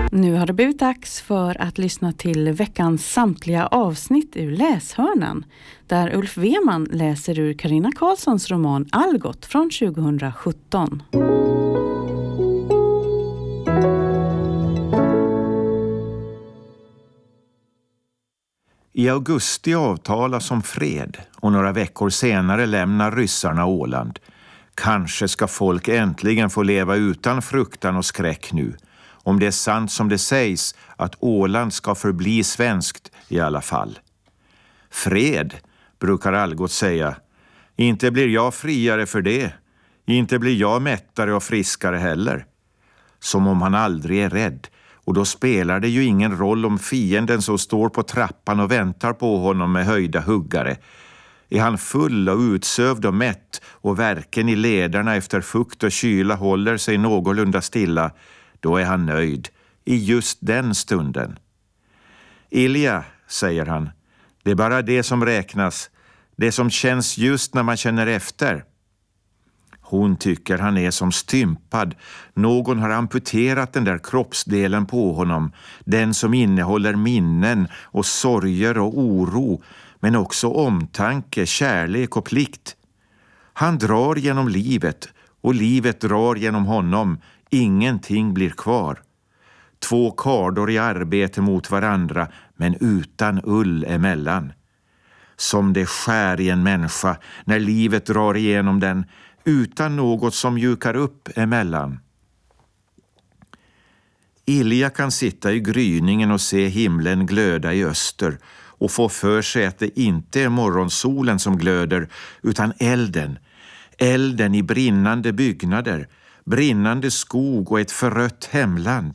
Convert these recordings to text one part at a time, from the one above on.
Nu har det blivit dags för att lyssna till veckans samtliga avsnitt ur Läshörnan, där Ulf Weman läser ur Carina Karlssons roman Algot från 2017. I augusti avtalas om fred och några veckor senare lämnar ryssarna Åland. Kanske ska folk äntligen få leva utan fruktan och skräck nu. Om det är sant som det sägs att Åland ska förbli svenskt i alla fall. Fred, brukar Algot säga. Inte blir jag friare för det. Inte blir jag mättare och friskare heller. Som om han aldrig är rädd. Och då spelar det ju ingen roll om fienden som står på trappan och väntar på honom med höjda huggare. Är han full och utsövd och mätt och verken i lederna efter fukt och kyla håller sig någorlunda stilla, då är han nöjd i just den stunden. Ilja, säger han, det är bara det som räknas, det som känns just när man känner efter. Hon tycker han är som stympad. Någon har amputerat den där kroppsdelen på honom. Den som innehåller minnen och sorger och oro. Men också omtanke, kärlek och plikt. Han drar genom livet och livet drar genom honom. Ingenting blir kvar. Två kardor i arbete mot varandra men utan ull emellan. Som det skär i en människa när livet drar igenom den utan något som mjukar upp emellan. Ilja kan sitta i gryningen och se himlen glöda i öster och få för sig att det inte är morgonsolen som glöder utan elden. Elden i brinnande byggnader, brinnande skog och ett förrött hemland.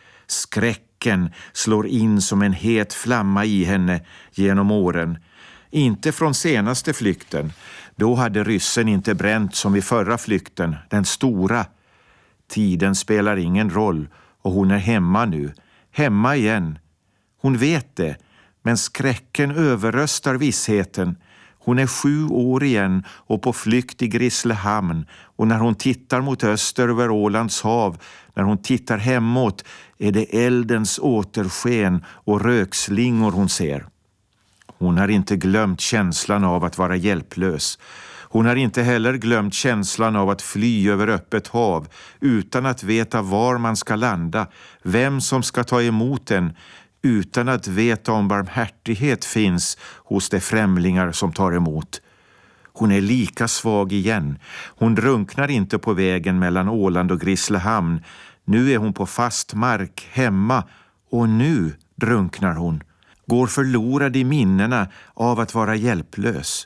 Skräcken slår in som en het flamma i henne genom åren. Inte från senaste flykten. Då hade ryssen inte bränt som vid förra flykten, den stora. Tiden spelar ingen roll och hon är hemma nu. Hemma igen. Hon vet det, men skräcken överröstar vissheten. Hon är 7 år igen och på flykt i Grisslehamn. Och när hon tittar mot öster över Ålands hav, när hon tittar hemåt, är det eldens återsken och rökslingor hon ser. Hon har inte glömt känslan av att vara hjälplös. Hon har inte heller glömt känslan av att fly över öppet hav utan att veta var man ska landa, vem som ska ta emot en, utan att veta om barmhärtighet finns hos de främlingar som tar emot. Hon är lika svag igen. Hon drunknar inte på vägen mellan Åland och Grisslehamn. Nu är hon på fast mark hemma och nu drunknar hon. Går förlorad i minnena av att vara hjälplös.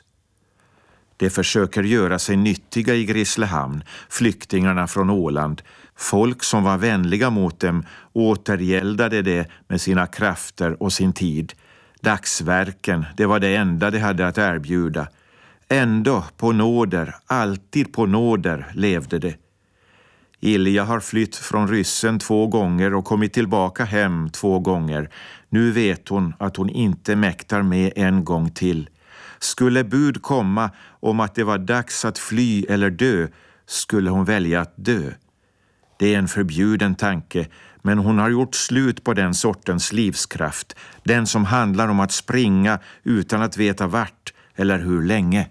De försöker göra sig nyttiga i Grisslehamn, flyktingarna från Åland. Folk som var vänliga mot dem återgäldade det med sina krafter och sin tid. Dagsverken, det var det enda de hade att erbjuda. Ändå på nåder, alltid på nåder levde det. Ilja har flytt från ryssen 2 gånger och kommit tillbaka hem 2 gånger. Nu vet hon att hon inte mäktar med en gång till. Skulle bud komma om att det var dags att fly eller dö, skulle hon välja att dö. Det är en förbjuden tanke, men hon har gjort slut på den sortens livskraft. Den som handlar om att springa utan att veta vart eller hur länge.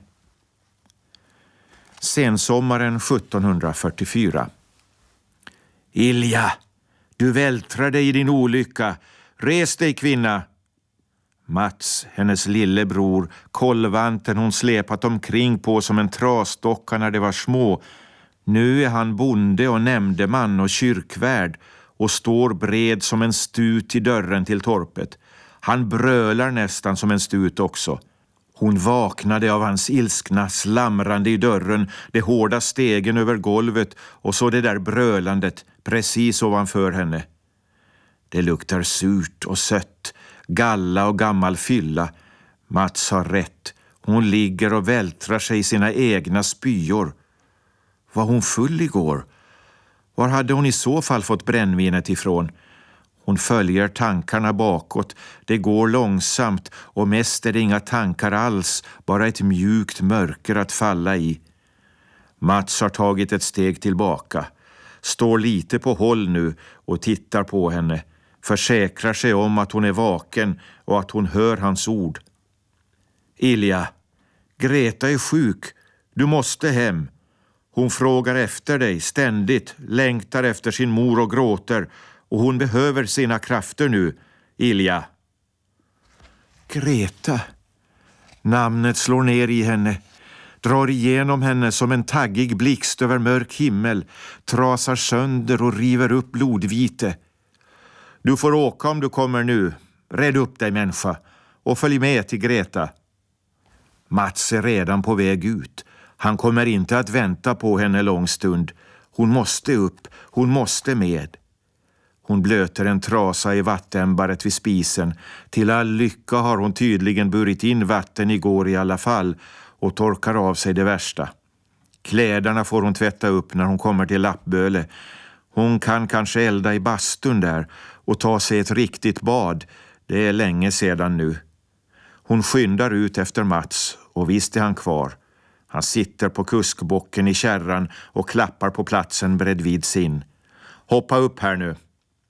Sensommaren 1744. Ilja, du vältrar dig i din olycka. Res dig, kvinna. Mats, hennes lillebror, kolvanten hon släpat omkring på som en trasdocka när de var små. Nu är han bonde och nämndeman och kyrkvärd och står bred som en stut i dörren till torpet. Han brölar nästan som en stut också. Hon vaknade av hans ilskna slamrande i dörren, de hårda stegen över golvet och så det där brölandet precis ovanför henne. Det luktar surt och sött, galla och gammal fylla. Mats har rätt. Hon ligger och vältrar sig i sina egna spyor. Var hon full igår? Var hade hon i så fall fått brännvinet ifrån? Hon följer tankarna bakåt. Det går långsamt och mest är det inga tankar alls, bara ett mjukt mörker att falla i. Mats har tagit ett steg tillbaka. Står lite på håll nu och tittar på henne. försäkrar sig om att hon är vaken och att hon hör hans ord. Ilja, Greta är sjuk. Du måste hem. Hon frågar efter dig ständigt, längtar efter sin mor och gråter, och hon behöver sina krafter nu, Ilja. Greta. Namnet slår ner i henne, drar igenom henne som en taggig blixt över mörk himmel, trasar sönder och river upp blodvite. Du får åka om du kommer nu. Rädd upp dig, människa, och följ med till Greta. Mats är redan på väg ut. Han kommer inte att vänta på henne lång stund. Hon måste upp, hon måste med. Hon blöter en trasa i vattenbaret vid spisen. Till all lycka har hon tydligen burit in vatten igår i alla fall och torkar av sig det värsta. Kläderna får hon tvätta upp när hon kommer till Lappböle. Hon kan kanske elda i bastun där och ta sig ett riktigt bad. Det är länge sedan nu. Hon skyndar ut efter Mats, och visst är han kvar. Han sitter på kuskbocken i kärran och klappar på platsen bredvid sin. Hoppa upp här nu.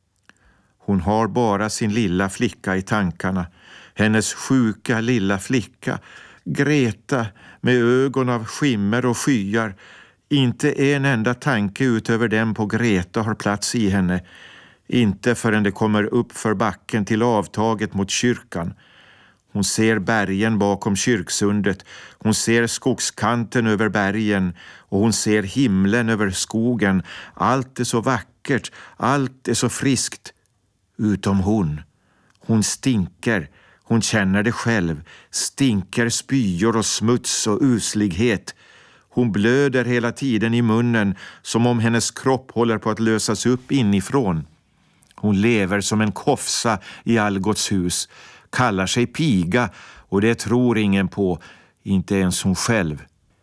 Hon har bara sin lilla flicka i tankarna. Hennes sjuka lilla flicka. Greta med ögon av skimmer och skyar. Inte en enda tanke utöver dem på Greta har plats i henne. Inte förrän det kommer upp för backen till avtaget mot kyrkan. Hon ser bergen bakom kyrksundet. Hon ser skogskanten över bergen. Och hon ser himlen över skogen. Allt är så vackert. Allt är så friskt. Utom hon. Hon stinker. Hon känner det själv. Stinker spyor och smuts och uslighet. Hon blöder hela tiden i munnen, som om hennes kropp håller på att lösas upp inifrån. Hon lever som en kofsa i Algots hus. Kallar sig piga, och det tror ingen på, inte ens hon själv.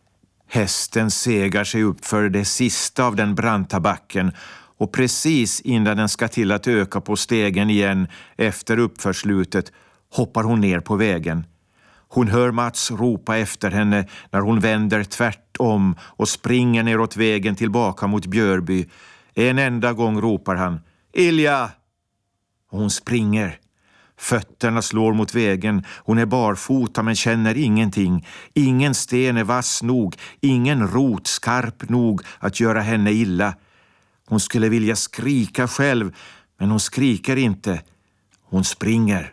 Hästen segar sig upp för det sista av den branta backen, och precis innan den ska till att öka på stegen igen efter uppförslutet hoppar hon ner på vägen. Hon hör Mats ropa efter henne när hon vänder tvärtom och springer neråt vägen tillbaka mot Björby. En enda gång ropar han: Ilja! Och hon springer. Fötterna slår mot vägen. Hon är barfota men känner ingenting. Ingen sten är vass nog. Ingen rot skarp nog att göra henne illa. Hon skulle vilja skrika själv, men hon skriker inte. Hon springer.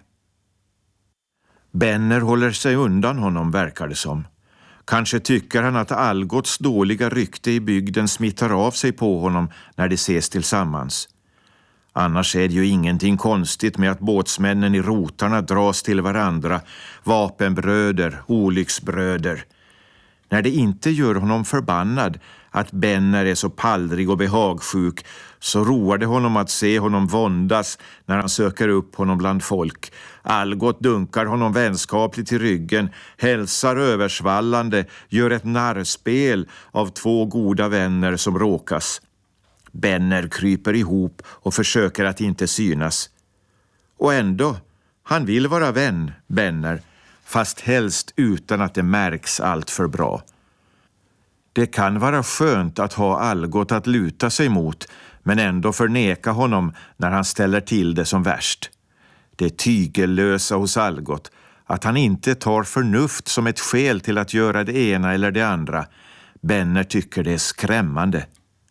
Benner håller sig undan honom, verkar det som. Kanske tycker han att Algots dåliga rykte i bygden smittar av sig på honom när de ses tillsammans. Annars är det ju ingenting konstigt med att båtsmännen i rotarna dras till varandra, vapenbröder, olycksbröder. När det inte gör honom förbannad att Benner är så pallrig och behagsjuk, så roar det honom att se honom våndas när han söker upp honom bland folk. Algot dunkar honom vänskapligt i ryggen, hälsar översvallande, gör ett narrspel av två goda vänner som råkas. Benner kryper ihop och försöker att inte synas. Och ändå, han vill vara vän, Benner, fast helst utan att det märks allt för bra. Det kan vara skönt att ha Algot att luta sig mot, men ändå förneka honom när han ställer till det som värst. Det tygellösa hos Algot, att han inte tar förnuft som ett skäl till att göra det ena eller det andra. Benner tycker det är skrämmande.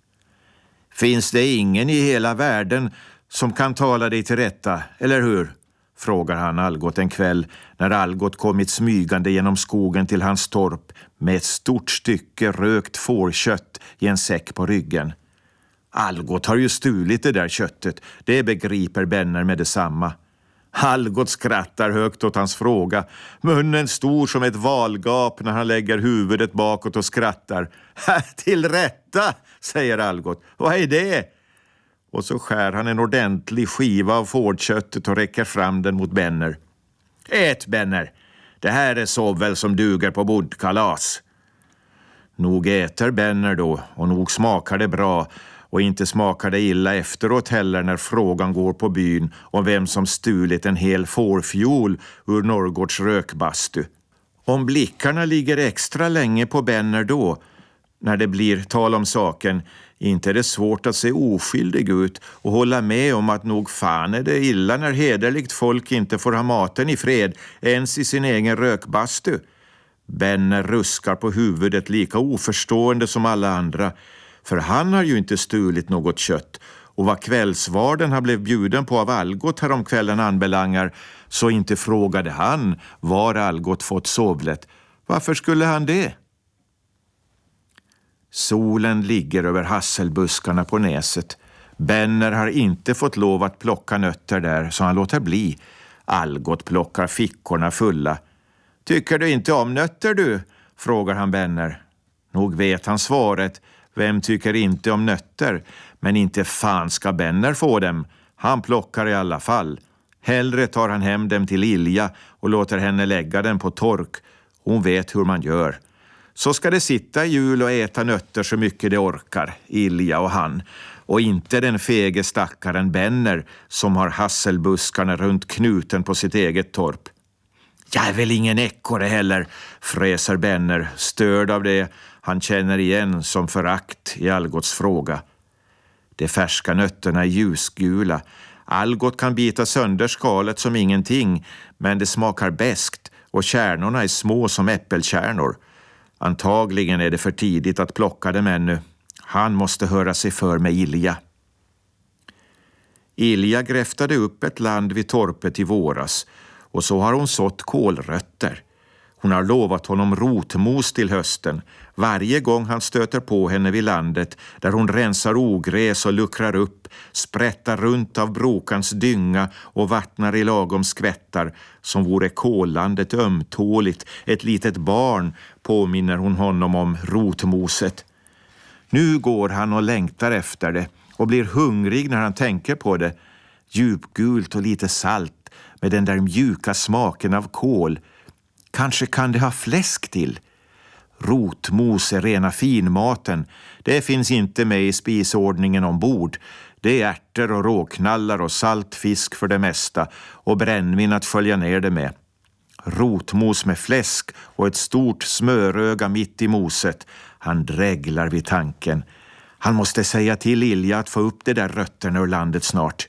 Finns det ingen i hela världen som kan tala dig till rätta, eller hur? Frågar han Algot en kväll när Algot kommit smygande genom skogen till hans torp med ett stort stycke rökt fårkött i en säck på ryggen. Algot har ju stulit det där köttet, det begriper Benner med detsamma. Algot skrattar högt åt hans fråga, munnen stor som ett valgap när han lägger huvudet bakåt och skrattar. Till rätta, säger Algot. Vad är det? Och så skär han en ordentlig skiva av fårköttet och räcker fram den mot Benner. Ät, Benner. Det här är såväl som duger på bordkalas. Nog äter Benner då, och nog smakar det bra, och inte smakar det illa efteråt heller när frågan går på byn om vem som stulit en hel fårfjol ur Norrgårds rökbastu. Om blickarna ligger extra länge på Benner då, när det blir tal om saken, Inte är det svårt att se oskyldig ut och hålla med om att nog fan är det illa när hederligt folk inte får ha maten i fred ens i sin egen rökbastu. Benner ruskar på huvudet lika oförstående som alla andra, för han har ju inte stulit något kött, och vad kvällsvarden han blev bjuden på av Algot häromkvällen anbelangar, så inte frågade han var Algot fått sovlet. Varför skulle han det? Solen ligger över hasselbuskarna på näset. Benner har inte fått lov att plocka nötter där, så han låter bli. Algot plockar fickorna fulla. Tycker du inte om nötter du? Frågar han Benner. Nog vet han svaret. Vem tycker inte om nötter? Men inte fan ska Benner få dem. Han plockar i alla fall. Hellre tar han hem dem till Ilja och låter henne lägga dem på tork. Hon vet hur man gör. Så ska det sitta i jul och äta nötter så mycket det orkar, Ilja och han. Och inte den fege stackaren Benner som har hasselbuskarna runt knuten på sitt eget torp. Jag är väl ingen ekorre heller, fräser Benner, störd av det han känner igen som förakt i Algots fråga. De färska nötterna är ljusgula. Algot kan bita sönder skalet som ingenting, men det smakar beskt och kärnorna är små som äppelkärnor. Antagligen är det för tidigt att plocka dem ännu. Han måste höra sig för med Ilja. Ilja gräftade upp ett land vid torpet i våras, och så har hon sått kålrötter. Hon har lovat honom rotmos till hösten, varje gång han stöter på henne vid landet där hon rensar ogräs och luckrar upp, sprättar runt av brokans dynga och vattnar i lagom skvättar som vore kålandet ömtåligt. Ett litet barn påminner hon honom om rotmoset. Nu går han och längtar efter det och blir hungrig när han tänker på det. Djupgult och lite salt med den där mjuka smaken av kål. Kanske kan det ha fläsk till. Rotmos är rena finmaten. Det finns inte med i spisordningen ombord. Det är ärtor och råknallar och salt fisk för det mesta och brännvin att följa ner det med. Rotmos med fläsk och ett stort smöröga mitt i moset. Han dräglar vid tanken. Han måste säga till Ilja att få upp de där rötterna ur landet snart.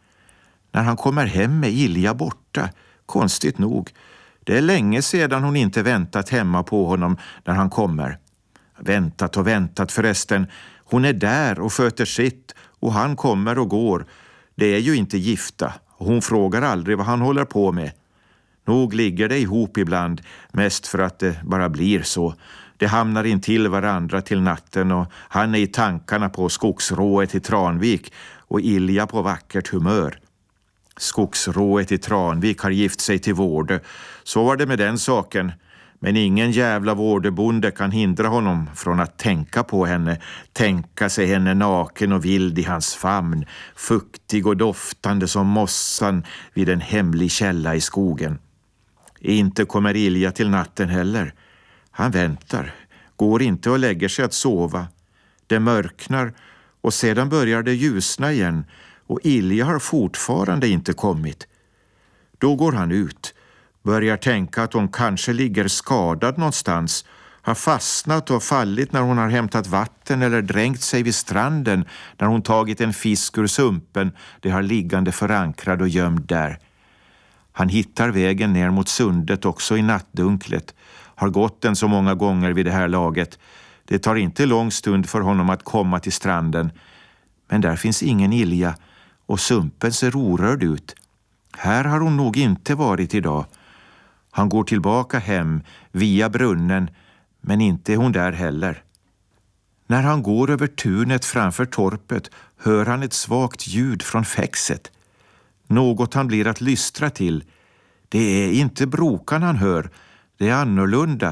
När han kommer hem med Ilja borta, konstigt nog. Det är länge sedan hon inte väntat hemma på honom när han kommer. Väntat och väntat förresten. Hon är där och sköter sitt och han kommer och går. Det är ju inte gifta och hon frågar aldrig vad han håller på med. Nog ligger det ihop ibland, mest för att det bara blir så. Det hamnar in till varandra till natten och han är i tankarna på skogsrået i Tranvik och Ilja på vackert humör. Skogsrået i Tranvik har gift sig till Vårde. Så var det med den saken. Men ingen jävla vårdebonde kan hindra honom från att tänka på henne. Tänka sig henne naken och vild i hans famn. Fuktig och doftande som mossan vid en hemlig källa i skogen. Inte kommer Ilja till natten heller. Han väntar. Går inte och lägger sig att sova. Det mörknar och sedan börjar det ljusna igen. Och Ilja har fortfarande inte kommit. Då går han ut. Börjar tänka att hon kanske ligger skadad någonstans. Har fastnat och fallit när hon har hämtat vatten eller dränkt sig vid stranden när hon tagit en fisk ur sumpen. Det har liggande förankrad och gömd där. Han hittar vägen ner mot sundet också i nattdunklet. Har gått den så många gånger vid det här laget. Det tar inte lång stund för honom att komma till stranden. Men där finns ingen Ilja och sumpen ser orörd ut. Här har hon nog inte varit idag. Han går tillbaka hem via brunnen, men inte är hon där heller. När han går över tunet framför torpet hör han ett svagt ljud från fäxet. Något han blir att lystra till. Det är inte brokan han hör. Det är annorlunda.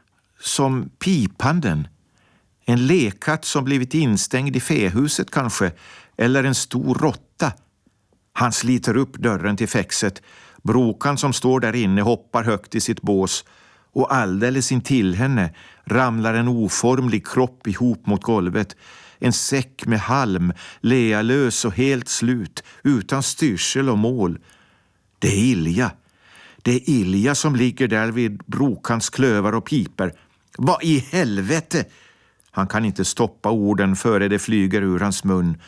Som pipanden. En lekatt som blivit instängd i fähuset kanske. Eller en stor råtta. Han sliter upp dörren till fäxet. Brokan som står där inne hoppar högt i sitt bås. Och alldeles intill henne ramlar en oformlig kropp ihop mot golvet. En säck med halm, lealös och helt slut, utan styrsel och mål. Det är Ilja. Det är Ilja som ligger där vid brokans klövar och piper. Vad i helvete? Han kan inte stoppa orden före det flyger ur hans mun.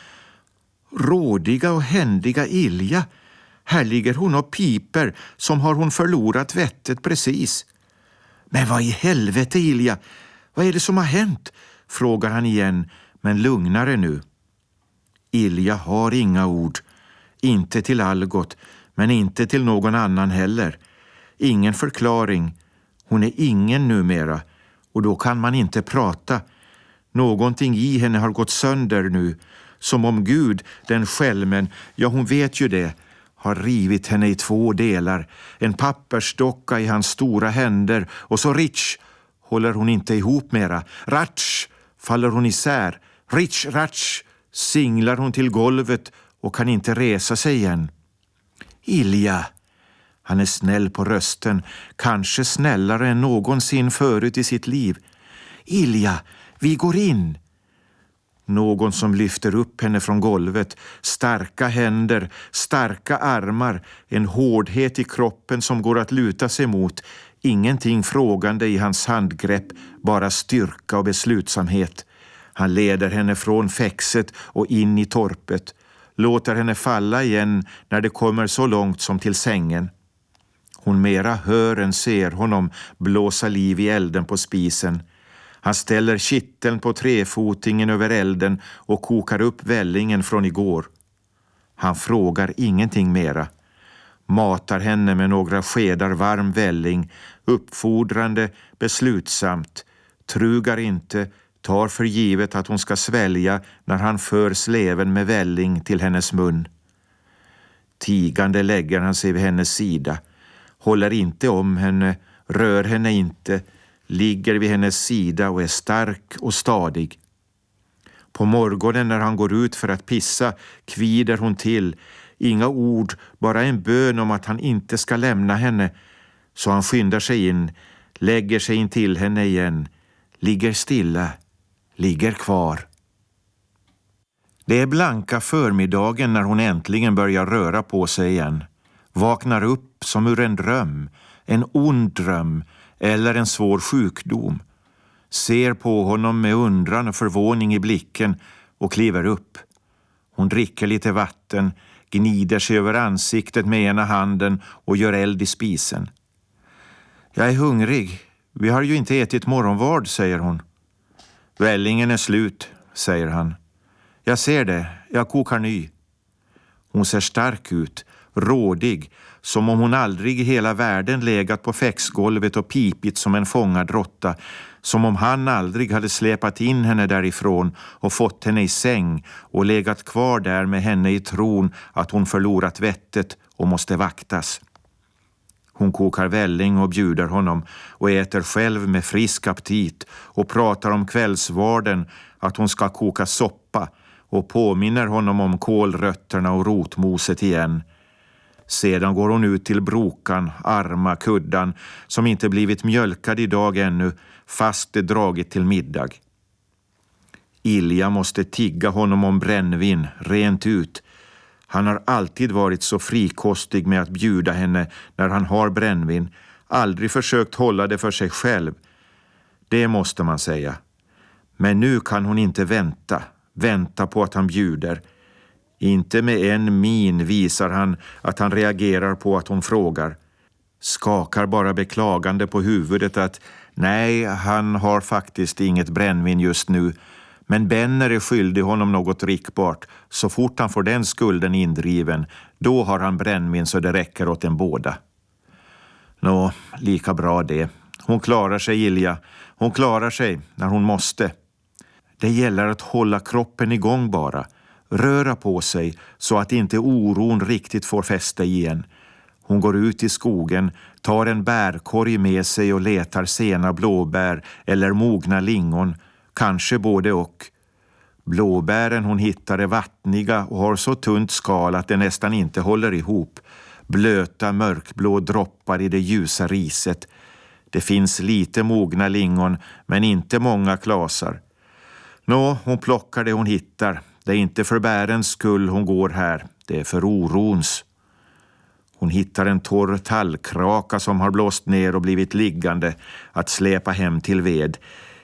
Rådiga och händiga Ilja, här ligger hon och piper som har hon förlorat vettet precis. Men vad i helvete Ilja, vad är det som har hänt? Frågar han igen, men lugnare nu. Ilja har inga ord, inte till Algot, men inte till någon annan heller. Ingen förklaring, hon är ingen numera, och då kan man inte prata. Någonting i henne har gått sönder nu, som om Gud, den skälmen, ja hon vet ju det, har rivit henne i 2 delar. En pappersdocka i hans stora händer, och så Ritsch håller hon inte ihop mera. Ratsch faller hon isär. Ritsch, ratsch singlar hon till golvet och kan inte resa sig igen. Ilja, han är snäll på rösten, kanske snällare än någonsin förut i sitt liv. Ilja, vi går in. Någon som lyfter upp henne från golvet, starka händer, starka armar, en hårdhet i kroppen som går att luta sig mot. Ingenting frågande i hans handgrepp, bara styrka och beslutsamhet. Han leder henne från fäxet och in i torpet, låter henne falla igen när det kommer så långt som till sängen. Hon mera hör än ser honom blåsa liv i elden på spisen. Han ställer kitteln på trefotingen över elden och kokar upp vällingen från igår. Han frågar ingenting mera. Matar henne med några skedar varm välling, uppfordrande, beslutsamt, trugar inte, tar för givet att hon ska svälja när han för sleven med välling till hennes mun. Tigande lägger han sig vid hennes sida, håller inte om henne, rör henne inte, ligger vid hennes sida och är stark och stadig. På morgonen när han går ut för att pissa kvider hon till, inga ord, bara en bön om att han inte ska lämna henne, så han skyndar sig in, lägger sig in till henne igen, ligger stilla, ligger kvar. Det är blanka förmiddagen när hon äntligen börjar röra på sig igen. Vaknar upp som ur en dröm, en ond dröm eller en svår sjukdom. Ser på honom med undran och förvåning i blicken och kliver upp. Hon dricker lite vatten, gnider sig över ansiktet med ena handen och gör eld i spisen. Jag är hungrig. Vi har ju inte ätit morgonvard, säger hon. Vällingen är slut, säger han. Jag ser det, jag kokar ny. Hon ser stark ut, rådig, som om hon aldrig i hela världen legat på fäxgolvet och pipit som en fångad råtta, som om han aldrig hade släpat in henne därifrån och fått henne i säng och legat kvar där med henne i tron att hon förlorat vettet och måste vaktas. Hon kokar välling och bjuder honom och äter själv med frisk aptit och pratar om kvällsvarden att hon ska koka soppa och påminner honom om kålrötterna och rotmoset igen. Sedan går hon ut till brokan, arma kuddan, som inte blivit mjölkad idag ännu, fast det dragit till middag. Ilja måste tigga honom om brännvin, rent ut. Han har alltid varit så frikostig med att bjuda henne när han har brännvin, aldrig försökt hålla det för sig själv. Det måste man säga. Men nu kan hon inte vänta på att han bjuder. Inte med en min visar han att han reagerar på att hon frågar. Skakar bara beklagande på huvudet att nej, han har faktiskt inget brännvin just nu. Men Benner är skyldig honom något drickbart. Så fort han får den skulden indriven, då har han brännvin så det räcker åt en båda. Nå, lika bra det. Hon klarar sig, Ilja. Hon klarar sig när hon måste. Det gäller att hålla kroppen igång bara. Röra på sig så att inte oron riktigt får fäste igen. Hon går ut i skogen, tar en bärkorg med sig och letar sena blåbär eller mogna lingon, kanske både och. Blåbären hon hittar är vattniga och har så tunt skal att det nästan inte håller ihop. Blöta mörkblå droppar i det ljusa riset. Det finns lite mogna lingon men inte många klasar. Nå, hon plockar det hon hittar. Det är inte för bärens skull hon går här, det är för orons. Hon hittar en torr tallkraka som har blåst ner och blivit liggande att släpa hem till ved.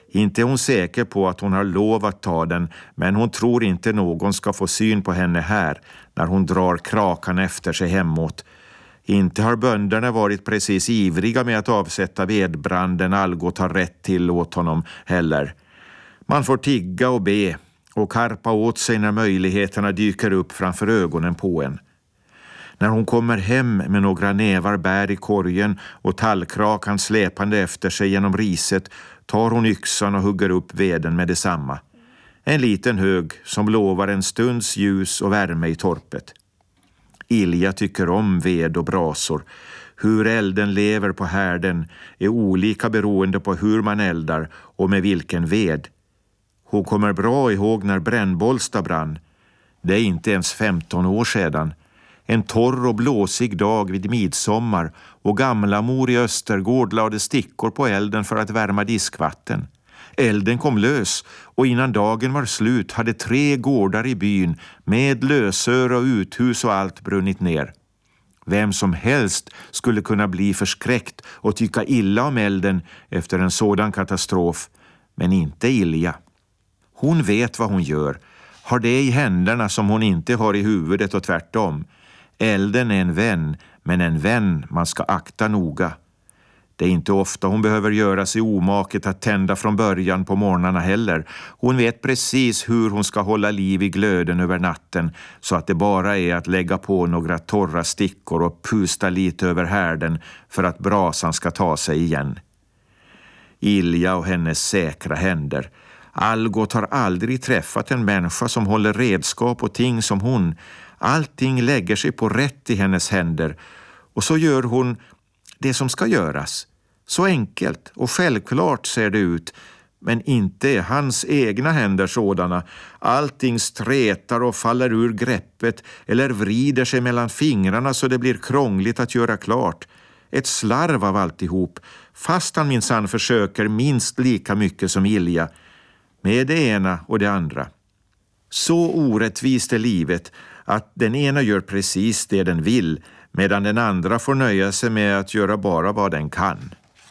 Inte är hon säker på att hon har lov att ta den, men hon tror inte någon ska få syn på henne här när hon drar krakan efter sig hemåt. Inte har bönderna varit precis ivriga med att avsätta vedbranden Algot har rätt till åt honom heller. Man får tigga och be och karpa åt sig när möjligheterna dyker upp framför ögonen på en. När hon kommer hem med några nävar bär i korgen och tallkrakan släpande efter sig genom riset tar hon yxan och hugger upp veden med detsamma. En liten hög som lovar en stunds ljus och värme i torpet. Ilja tycker om ved och brasor. Hur elden lever på härden är olika beroende på hur man eldar och med vilken ved. Hon kommer bra ihåg när Brännbollsta brann. Det är inte ens 15 år sedan. En torr och blåsig dag vid midsommar och gamla mor i Östergård lade stickor på elden för att värma diskvatten. Elden kom lös och innan dagen var slut hade 3 gårdar i byn med lösör och uthus och allt brunnit ner. Vem som helst skulle kunna bli förskräckt och tycka illa om elden efter en sådan katastrof, men inte Ilja. Hon vet vad hon gör, har det i händerna som hon inte har i huvudet och tvärtom. Elden är en vän, men en vän man ska akta noga. Det är inte ofta hon behöver göra sig omaket att tända från början på morgnarna heller. Hon vet precis hur hon ska hålla liv i glöden över natten så att det bara är att lägga på några torra stickor och pusta lite över härden för att brasan ska ta sig igen. Ilja och hennes säkra händer. Algot har aldrig träffat en människa som håller redskap och ting som hon. Allting lägger sig på rätt i hennes händer och så gör hon det som ska göras. Så enkelt och självklart ser det ut, men inte är hans egna händer sådana. Allting stretar och faller ur greppet eller vrider sig mellan fingrarna så det blir krångligt att göra klart. Ett slarv av alltihop, fast han minsann försöker minst lika mycket som Ilja, med det ena och det andra. Så orättvist är livet att den ena gör precis det den vill, medan den andra får nöja sig med att göra bara vad den kan.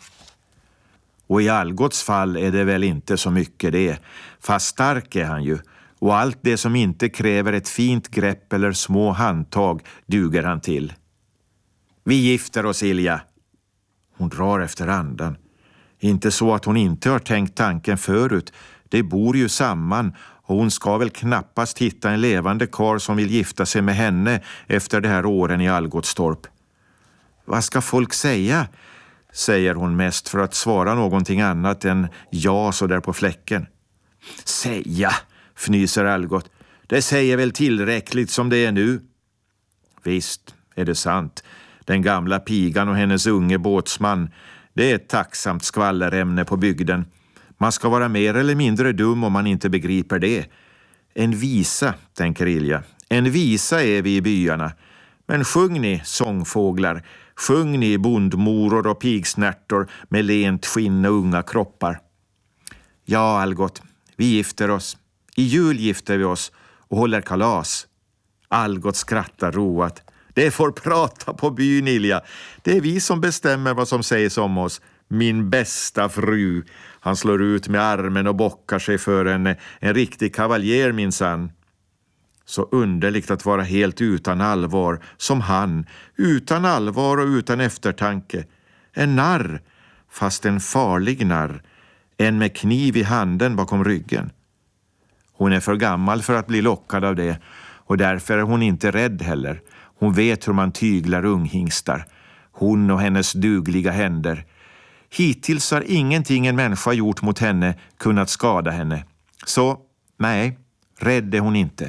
Och i Algots fall är det väl inte så mycket det, fast stark är han ju, och allt det som inte kräver ett fint grepp eller små handtag duger han till. Vi gifter oss, Ilja. Hon drar efter andan. Inte så att hon inte har tänkt tanken förut, det bor ju samman och hon ska väl knappast hitta en levande karl som vill gifta sig med henne efter de här åren i Algotstorp. Vad ska folk säga? Säger hon mest för att svara någonting annat än ja så där på fläcken. Säga, fnyser Algot. Det säger väl tillräckligt som det är nu. Visst är det sant. Den gamla pigan och hennes unge båtsman, det är ett tacksamt skvallerämne på bygden. Man ska vara mer eller mindre dum om man inte begriper det. En visa, tänker Ilja. En visa är vi i byarna. Men sjung ni, sångfåglar. Sjung ni, bondmoror och pigsnärtor med lent skinn och unga kroppar. Ja, Algot, vi gifter oss. I jul gifter vi oss och håller kalas. Algot skrattar roat. Det får prata på byn, Ilja. Det är vi som bestämmer vad som sägs om oss. Min bästa fru. Han slår ut med armen och bockar sig för en riktig kavaljer minsann. Så underligt att vara helt utan allvar, som han. Utan allvar och utan eftertanke. En narr, fast en farlig narr. En med kniv i handen bakom ryggen. Hon är för gammal för att bli lockad av det, och därför är hon inte rädd heller. Hon vet hur man tyglar unghingstar. Hon och hennes dugliga händer. Hittills har ingenting en människa gjort mot henne kunnat skada henne. Så, nej, rädd är hon inte.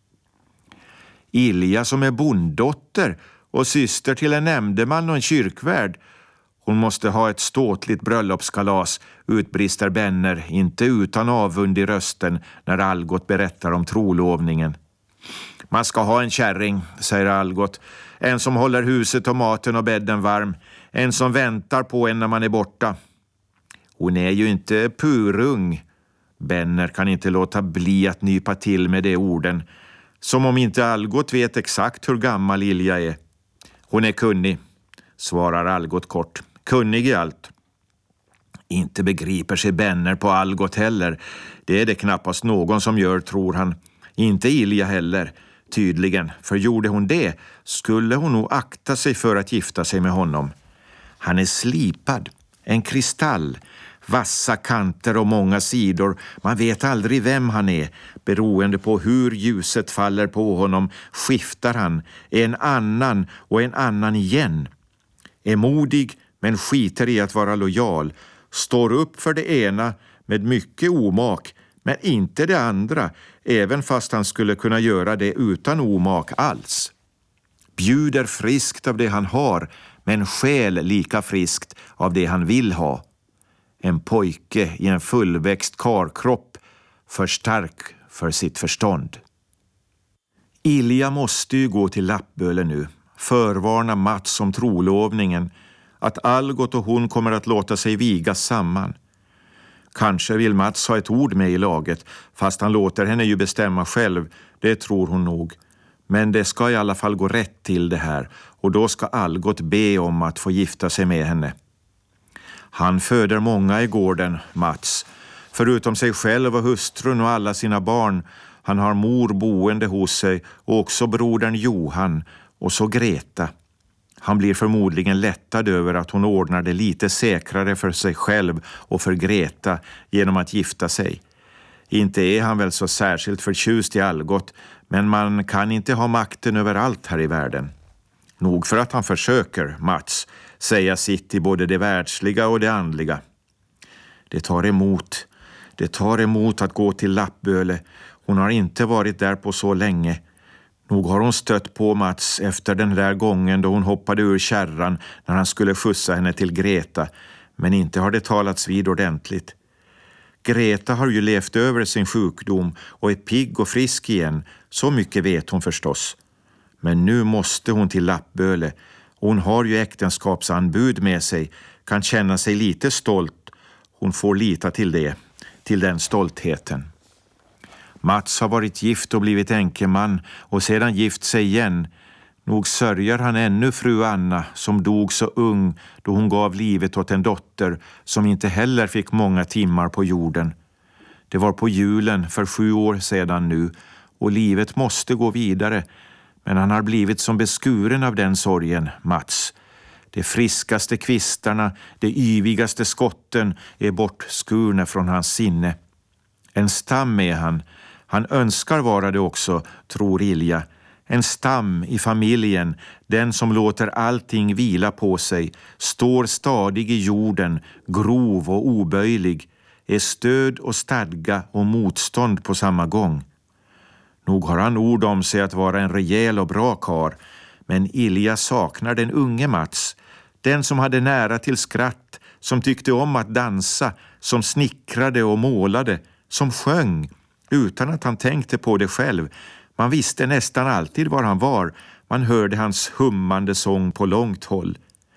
Ilja som är bonddotter och syster till en nämndeman och en kyrkvärd. Hon måste ha ett ståtligt bröllopskalas, utbrister Benner, inte utan avund i rösten när Algot berättar om trolovningen. Man ska ha en kärring, säger Algot. En som håller huset och maten och bädden varm. En som väntar på en när man är borta. Hon är ju inte purung. Benner kan inte låta bli att nypa till med de orden. Som om inte Algot vet exakt hur gammal Ilja är. Hon är kunnig, svarar Algot kort. Kunnig i allt. Inte begriper sig Benner på Algot heller. Det är det knappast någon som gör, tror han. Inte Ilja heller, tydligen. För gjorde hon det skulle hon nog akta sig för att gifta sig med honom. Han är slipad, en kristall. Vassa kanter och många sidor. Man vet aldrig vem han är. Beroende på hur ljuset faller på honom skiftar han. En annan och en annan igen. Är modig men skiter i att vara lojal. Står upp för det ena med mycket omak men inte det andra, även fast han skulle kunna göra det utan omak alls. Bjuder friskt av det han har, men skäl lika friskt av det han vill ha. En pojke i en fullväxt karkropp, för stark för sitt förstånd. Ilja måste ju gå till Lappböle nu, förvarna Mats om trolovningen, att Algot och hon kommer att låta sig vigas samman. Kanske vill Mats ha ett ord med i laget, fast han låter henne ju bestämma själv, det tror hon nog. Men det ska i alla fall gå rätt till det här, och då ska Algot be om att få gifta sig med henne. Han föder många i gården, Mats. Förutom sig själv och hustrun och alla sina barn. Han har mor boende hos sig och också brodern Johan och så Greta. Han blir förmodligen lättad över att hon ordnar det lite säkrare för sig själv och för Greta genom att gifta sig. Inte är han väl så särskilt förtjust i Algot, men man kan inte ha makten över allt här i världen. Nog för att han försöker, Mats, säga sitt i både det världsliga och det andliga. Det tar emot att gå till Lappböle. Hon har inte varit där på så länge. Nog har hon stött på Mats efter den där gången då hon hoppade ur kärran när han skulle skjutsa henne till Greta, men inte har det talats vid ordentligt. Greta har ju levt över sin sjukdom och är pigg och frisk igen, så mycket vet hon förstås. Men nu måste hon till Lappböle. Hon har ju äktenskapsanbud med sig, kan känna sig lite stolt. Hon får lita till det, till den stoltheten. Mats har varit gift och blivit enkeman och sedan gift sig igen. Nog sörjer han ännu fru Anna som dog så ung då hon gav livet åt en dotter som inte heller fick många timmar på jorden. Det var på julen för 7 år sedan nu och livet måste gå vidare. Men han har blivit som beskuren av den sorgen, Mats. De friskaste kvistarna, de yvigaste skotten är bortskurna från hans sinne. En stam är han. Han önskar vara det också, tror Ilja. En stam i familjen, den som låter allting vila på sig, står stadig i jorden, grov och oböjlig, är stöd och stadga och motstånd på samma gång. Nog har han ord om sig att vara en rejäl och bra kar, men Ilja saknar den unge Mats, den som hade nära till skratt, som tyckte om att dansa, som snickrade och målade, som sjöng, utan att han tänkte på det själv. Man visste nästan alltid var han var, man hörde hans hummande sång på långt håll.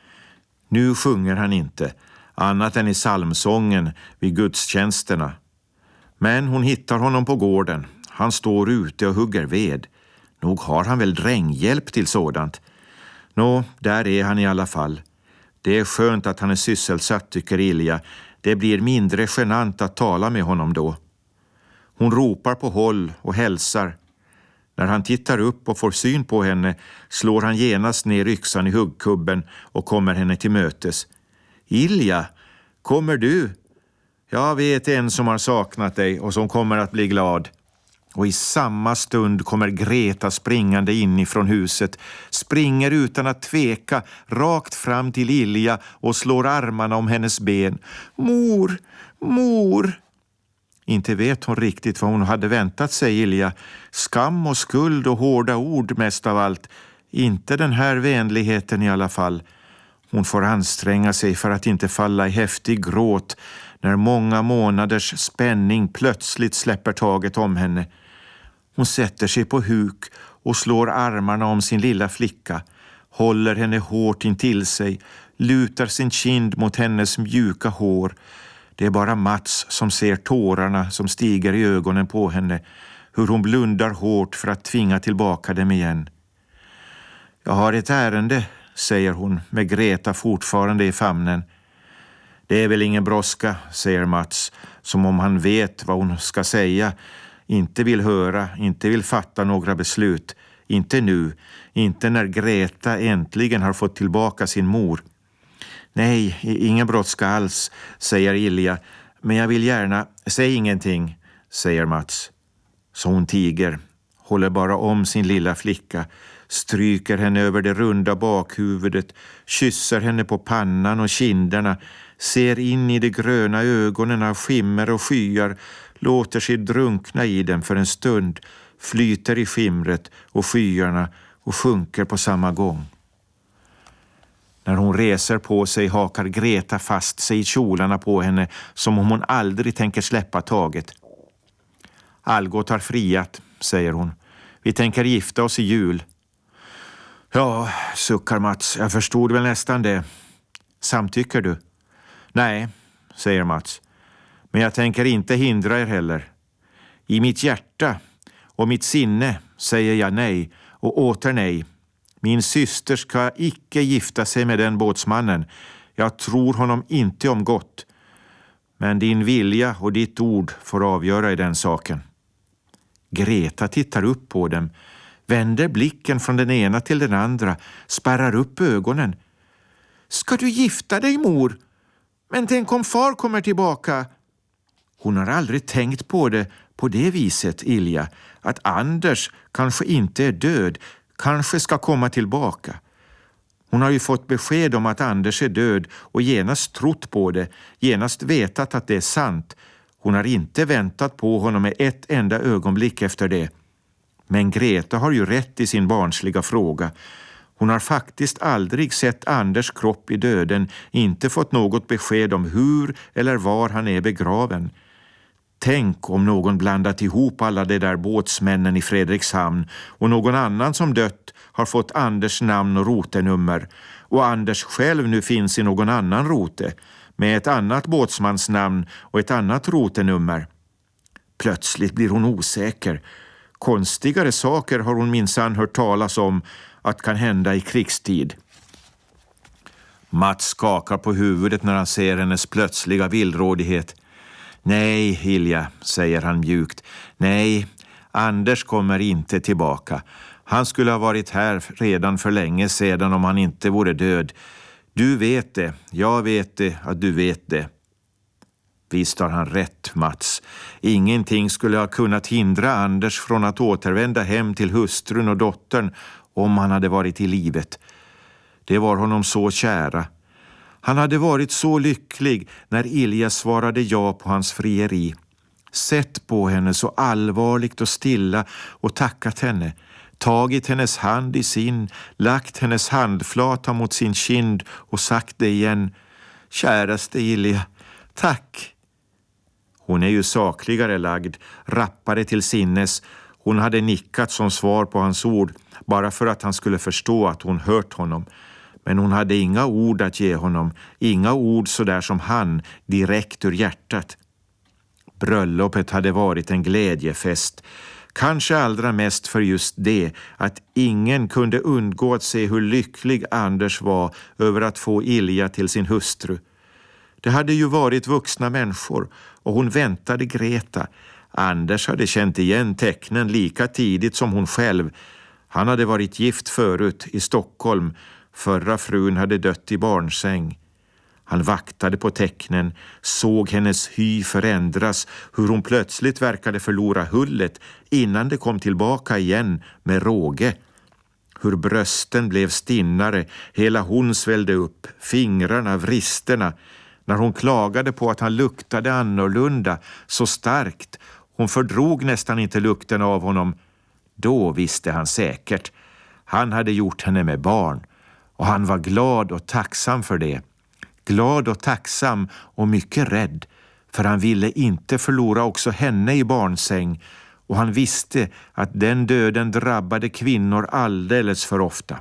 Nu sjunger han inte, annat än i psalmsången vid gudstjänsterna. Men hon hittar honom på gården. Han står ute och hugger ved. Nog har han väl dränghjälp till sådant. Nå, där är han i alla fall. Det är skönt att han är sysselsatt, tycker Ilja. Det blir mindre genant att tala med honom då. Hon ropar på håll och hälsar. När han tittar upp och får syn på henne slår han genast ner yxan i huggkubben och kommer henne till mötes. Ilja, kommer du? Jag vet en som har saknat dig och som kommer att bli glad. Och i samma stund kommer Greta springande inifrån huset, springer utan att tveka rakt fram till Ilja och slår armarna om hennes ben. Mor, mor! Inte vet hon riktigt vad hon hade väntat sig, Ilja. Skam och skuld och hårda ord mest av allt. Inte den här vänligheten i alla fall. Hon får anstränga sig för att inte falla i häftig gråt när många månaders spänning plötsligt släpper taget om henne. Hon sätter sig på huk och slår armarna om sin lilla flicka, håller henne hårt intill sig, lutar sin kind mot hennes mjuka hår. Det är bara Mats som ser tårarna som stiger i ögonen på henne, hur hon blundar hårt för att tvinga tillbaka dem igen. Jag har ett ärende, säger hon med Greta fortfarande i famnen. Det är väl ingen brådska, säger Mats, som om han vet vad hon ska säga. Inte vill höra, inte vill fatta några beslut. Inte nu, inte när Greta äntligen har fått tillbaka sin mor. Nej, ingen brådska alls, säger Ilja. Men jag vill gärna, säg ingenting, säger Mats. Så hon tiger, håller bara om sin lilla flicka, stryker henne över det runda bakhuvudet, kysser henne på pannan och kinderna, ser in i de gröna ögonen av skimmer och skyar, låter sig drunkna i dem för en stund, flyter i skimret och skyarna och sjunker på samma gång. När hon reser på sig hakar Greta fast sig i kjolarna på henne som om hon aldrig tänker släppa taget. Algot har friat, säger hon. Vi tänker gifta oss i jul. Ja, suckar Mats. Jag förstod väl nästan det. Samtycker du? Nej, säger Mats. Men jag tänker inte hindra er heller. I mitt hjärta och mitt sinne säger jag nej och åter nej. Min syster ska icke gifta sig med den båtsmannen. Jag tror honom inte om gott. Men din vilja och ditt ord får avgöra i den saken. Greta tittar upp på dem, vänder blicken från den ena till den andra, spärrar upp ögonen. Ska du gifta dig, mor? Men tänk om far kommer tillbaka. Hon har aldrig tänkt på det på det viset, Ilja, att Anders kanske inte är död, kanske ska komma tillbaka. Hon har ju fått besked om att Anders är död och genast trott på det, genast vetat att det är sant. Hon har inte väntat på honom med ett enda ögonblick efter det. Men Greta har ju rätt i sin barnsliga fråga. Hon har faktiskt aldrig sett Anders kropp i döden, inte fått något besked om hur eller var han är begraven. Tänk om någon blandat ihop alla de där båtsmännen i Fredrikshamn och någon annan som dött har fått Anders namn och rotenummer och Anders själv nu finns i någon annan rote med ett annat båtsmansnamn och ett annat rotenummer. Plötsligt blir hon osäker. Konstigare saker har hon minsann hört talas om att kan hända i krigstid. Mats skakar på huvudet när han ser hennes plötsliga villrådighet. Nej, Hilja, säger han mjukt. Nej, Anders kommer inte tillbaka. Han skulle ha varit här redan för länge sedan om han inte vore död. Du vet det, jag vet det, att du vet det. Visst har han rätt, Mats. Ingenting skulle ha kunnat hindra Anders från att återvända hem till hustrun och dottern om han hade varit i livet. Det var honom så kära. Han hade varit så lycklig när Ilja svarade ja på hans frieri. Sett på henne så allvarligt och stilla och tackat henne. Tagit hennes hand i sin, lagt hennes handflata mot sin kind och sagt det igen. Käraste Ilja, tack. Hon är ju sakligare lagd, rappare till sinnes. Hon hade nickat som svar på hans ord, bara för att han skulle förstå att hon hört honom. Men hon hade inga ord att ge honom, inga ord så där som han, direkt ur hjärtat. Bröllopet hade varit en glädjefest. Kanske allra mest för just det, att ingen kunde undgå att se hur lycklig Anders var över att få Ilja till sin hustru. Det hade ju varit vuxna människor och hon väntade Greta. Anders hade känt igen tecknen lika tidigt som hon själv. Han hade varit gift förut i Stockholm. Förra frun hade dött i barnsäng. Han vaktade på tecknen, såg hennes hy förändras, hur hon plötsligt verkade förlora hullet innan det kom tillbaka igen med råge. Hur brösten blev stinnare, hela hon svällde upp, fingrarna, vristerna. När hon klagade på att han luktade annorlunda, så starkt, hon fördrog nästan inte lukten av honom. Då visste han säkert. Han hade gjort henne med barn. Och han var glad och tacksam för det. Glad och tacksam och mycket rädd. För han ville inte förlora också henne i barnsäng. Och han visste att den döden drabbade kvinnor alldeles för ofta.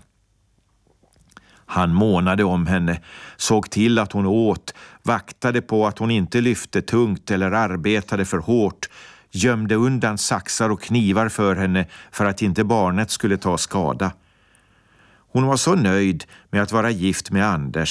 Han månade om henne, såg till att hon åt, vaktade på att hon inte lyfte tungt eller arbetade för hårt, gömde undan saxar och knivar för henne för att inte barnet skulle ta skada. Hon var så nöjd med att vara gift med Anders,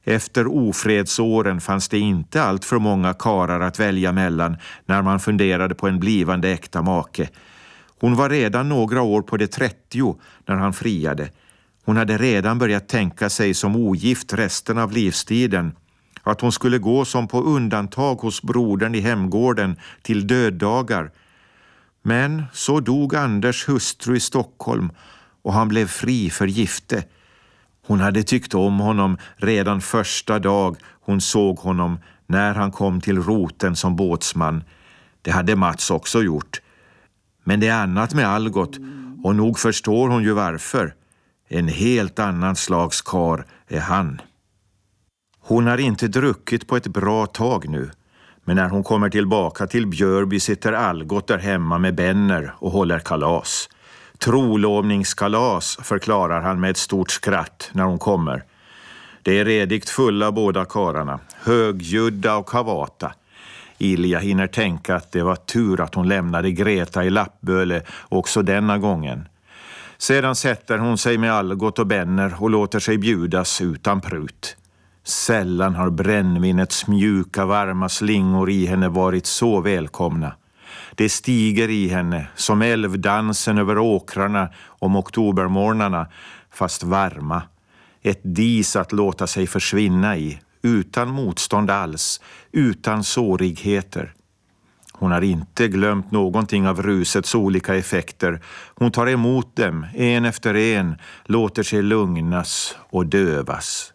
Efter ofredsåren fanns det inte allt för många karar att välja mellan när man funderade på en blivande äkta make. Hon var redan några år på det 30 när han friade. Hon hade redan börjat tänka sig som ogift resten av livstiden. Att hon skulle gå som på undantag hos brodern i hemgården till döddagar. Men så dog Anders hustru i Stockholm och han blev fri för gifte. Hon hade tyckt om honom redan första dag hon såg honom när han kom till roten som båtsman. Det hade Mats också gjort. Men det är annat med Algot och nog förstår hon ju varför. En helt annan slags kar är han. Hon har inte druckit på ett bra tag nu. Men när hon kommer tillbaka till Björby sitter Algot där hemma med Benner och håller kalas. Trolovningskalas, förklarar han med ett stort skratt när hon kommer. Det är redigt fulla båda kararna, högljudda och kavata. Ilja hinner tänka att det var tur att hon lämnade Greta i Lappböle också denna gången. Sedan sätter hon sig med Algot och Benner och låter sig bjudas utan prut. Sällan har brännvinets mjuka varma slingor i henne varit så välkomna. Det stiger i henne som älvdansen över åkrarna om oktobermorgnarna, fast varma. Ett dis att låta sig försvinna i, utan motstånd alls, utan sårigheter. Hon har inte glömt någonting av rusets olika effekter. Hon tar emot dem, en efter en, låter sig lugnas och dövas.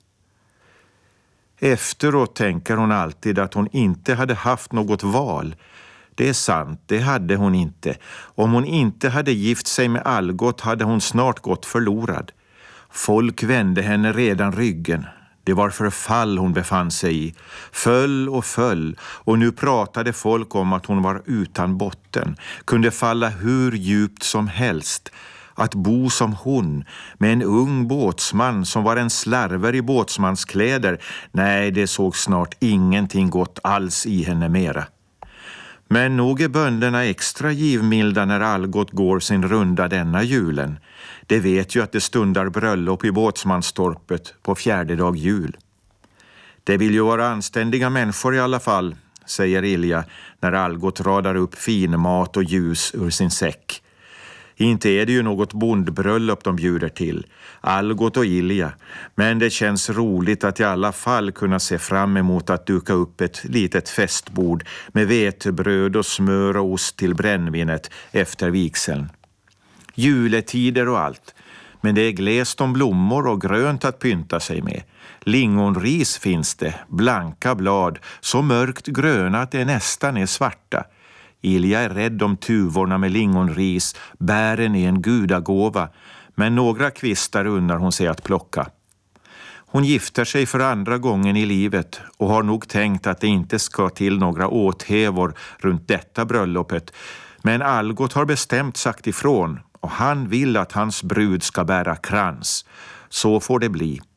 Efteråt tänker hon alltid att hon inte hade haft något val. Det är sant, det hade hon inte. Om hon inte hade gift sig med Algot hade hon snart gått förlorad. Folk vände henne redan ryggen. Det var förfall hon befann sig i. Föll och nu pratade folk om att hon var utan botten. Kunde falla hur djupt som helst. Att bo som hon, med en ung båtsman som var en slarver i båtsmanskläder. Nej, det såg snart ingenting gott alls i henne mera. Men nog är bönderna extra givmilda när Algot går sin runda denna julen. Det vet ju att det stundar bröllop i båtsmanstorpet på 4:e dag jul. Det vill ju vara anständiga människor i alla fall, säger Ilja när Algot radar upp fin mat och ljus ur sin säck. Inte är det ju något bondbröllop de bjuder till, Algot och Ilja, men det känns roligt att i alla fall kunna se fram emot att duka upp ett litet festbord med vetebröd och smör och ost till brännvinet efter vigseln. Juletider och allt, men det är glest om blommor och grönt att pynta sig med. Lingonris finns det, blanka blad, så mörkt gröna att det nästan är svarta. Ilja är rädd om tuvorna med lingonris, bären är en gudagåva, men några kvistar unnar hon sig att plocka. Hon gifter sig för andra gången i livet och har nog tänkt att det inte ska till några åthävor runt detta bröllopet, men Algot har bestämt sagt ifrån och han vill att hans brud ska bära krans. Så får det bli.